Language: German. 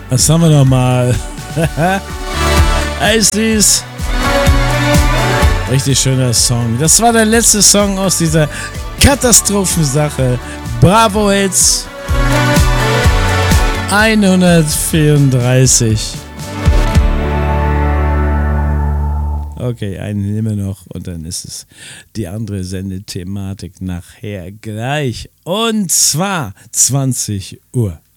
Was haben wir nochmal? Ices. Richtig schöner Song. Das war der letzte Song aus dieser Katastrophensache. Bravo Hits 134. Okay, einen nehmen wir noch und dann ist es die andere Sendethematik nachher gleich. Und zwar 20 Uhr.